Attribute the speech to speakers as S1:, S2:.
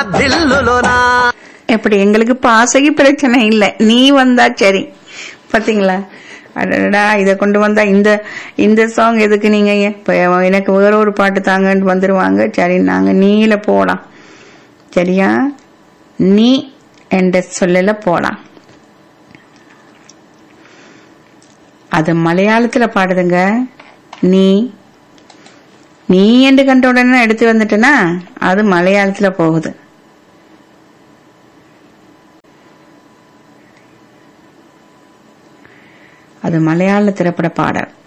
S1: எப்படி எங்களுக்கு பாசகி பிரச்சனை இல்ல, நீ வந்தா சரி. பாத்தீங்களா? அடடா, இத கொண்டு வந்தா இந்த சாங் எதுக்கு நீங்க இப்ப எனக்கு வேற ஒரு பாட்டு தாங்கன்னு வந்துருவாங்க. சரி, நாங்க நீல போலாம். சரியா? நீ என்ற சொல்லல போலாம். அது மலையாளத்துல பாடுதுங்க. நீ நீ என்று கண்ட உடனே எடுத்து வந்துட்டேன்னா அது மலையாளத்துல போகுது. அது மலையாள திரைப்பட பாடல்.